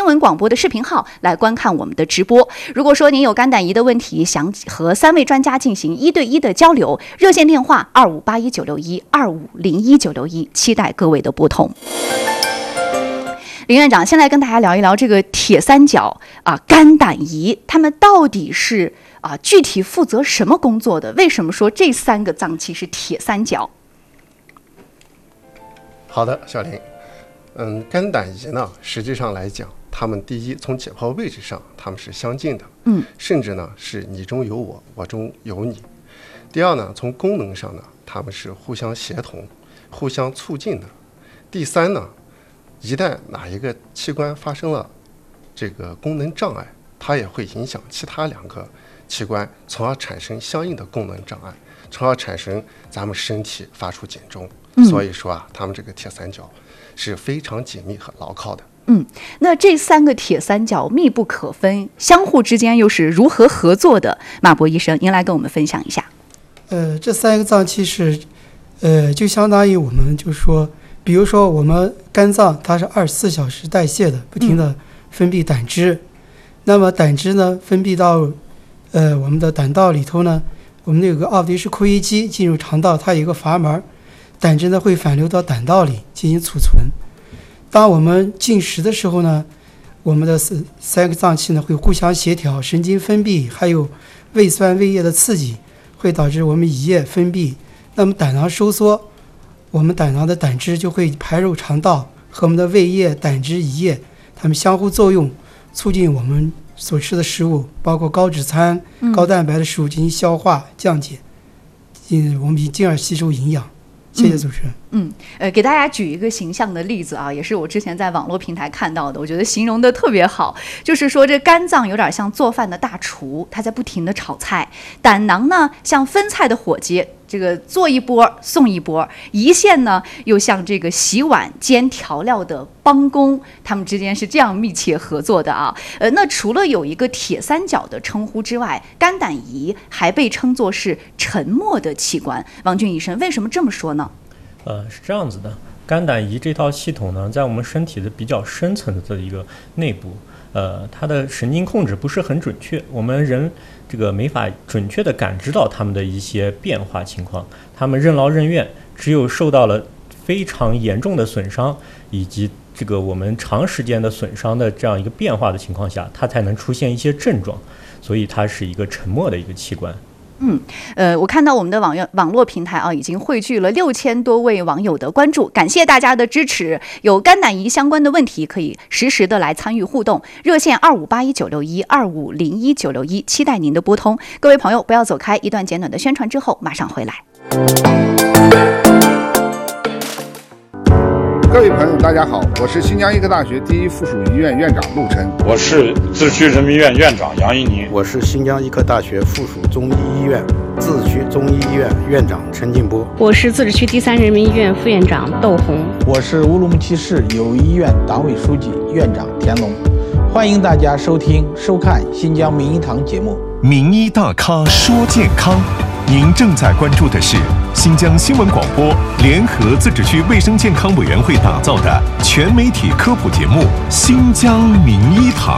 新闻广播的视频号来观看我们的直播。如果说您有肝胆胰的问题，想和3位专家进行1对1的交流，热线电话25819612501961，期待各位的拨通。林院长，先来跟大家聊一聊这个铁三角肝胆胰，他们到底是具体负责什么工作的？为什么说这3个脏器是铁三角？ 好的，小林，肝胆胰呢，实际上来讲，他们第一从解剖位置上他们是相近的，甚至呢是你中有我，我中有你。第二呢，从功能上呢，他们是互相协同、互相促进的。第三呢，一旦哪一个器官发生了这个功能障碍，它也会影响其他2个器官，从而产生相应的功能障碍，从而产生咱们身体发出警钟。所以说他们这个铁三角是非常紧密和牢靠的。 那这3个铁三角密不可分，相互之间又是如何合作的？马博医生，您来跟我们分享一下。 这3个脏器是，就相当于我们就说，比如说我们肝脏它是24小时代谢的，不停的分泌胆汁，那么胆汁呢分泌到我们的胆道里头呢，我们有个奥迪氏括约肌进入肠道，它有一个阀门，胆汁呢会反流到胆道里进行储存。当我们进食的时候呢，我们的3个脏器呢会互相协调，神经分泌还有胃酸胃液的刺激，会导致我们胰液分泌，那么胆囊收缩，我们胆囊的胆汁就会排入肠道，和我们的胃液、胆汁、胰液它们相互作用，促进我们所吃的食物，包括高脂餐、高蛋白的食物进行消化降解，我们进而吸收营养。谢谢主持人。 给大家举一个形象的例子也是我之前在网络平台看到的，我觉得形容的特别好，就是说这肝脏有点像做饭的大厨，他在不停的炒菜；胆囊呢像分菜的伙计，这个做一波送一波；胰腺呢又像这个洗碗煎调料的帮工，他们之间是这样密切合作的那除了有一个铁三角的称呼之外，肝胆胰还被称作是沉默的器官。王俊医生，为什么这么说呢？ 是这样子的，肝胆胰这套系统呢，在我们身体的比较深层的一个内部，它的神经控制不是很准确，我们人这个没法准确的感知到它们的一些变化情况，它们任劳任怨，只有受到了非常严重的损伤，以及这个我们长时间的损伤的这样一个变化的情况下，它才能出现一些症状，所以它是一个沉默的一个器官。 我看到我们的网络平台已经汇聚了6000多位网友的关注，感谢大家的支持。有肝胆胰相关的问题，可以实时的来参与互动。热线25819612501961，期待您的拨通。各位朋友，不要走开，一段简短的宣传之后马上回来。 各位朋友大家好，我是新疆医科大学第一附属医院院长陆晨， 我是自治区人民医院院长杨一宁， 我是新疆医科大学附属中医医院自治区中医医院院长陈进波， 我是自治区第3人民医院副院长窦红， 我是乌鲁木齐市友谊医院党委书记院长田龙。欢迎大家收看新疆名医堂节目。 名医大咖说健康，您正在关注的是新疆新闻广播联合自治区卫生健康委员会打造的全媒体科普节目《新疆名医堂》。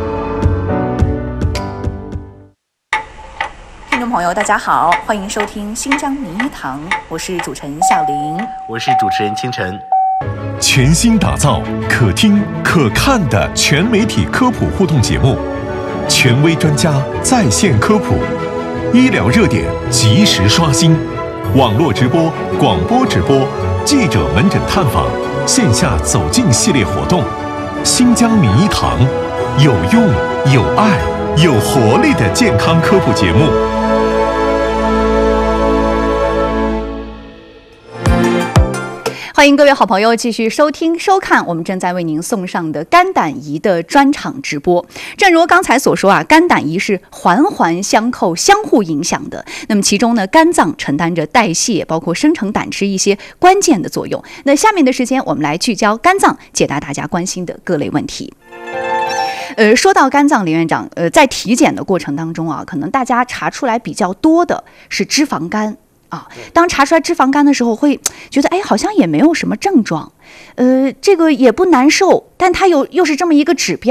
听众朋友大家好，欢迎收听新疆名医堂，我是主持人小玲， 我是主持人清晨。 全新打造可听可看的全媒体科普互动节目，权威专家在线科普，医疗热点及时刷新，网络直播、广播直播、记者门诊探访、线下走进系列活动。新疆名医堂，有用、有爱、有活力的健康科普节目。 欢迎各位好朋友继续收听收看我们正在为您送上的肝胆胰的专场直播。正如刚才所说肝胆胰是环环相扣、相互影响的。那么其中呢，肝脏承担着代谢，包括生成胆汁一些关键的作用。那下面的时间，我们来聚焦肝脏，解答大家关心的各类问题。说到肝脏，林院长，在体检的过程当中可能大家查出来比较多的是脂肪肝。当查出来脂肪肝的时候，会觉得好像也没有什么症状，这个也不难受，但它又是这么一个指标。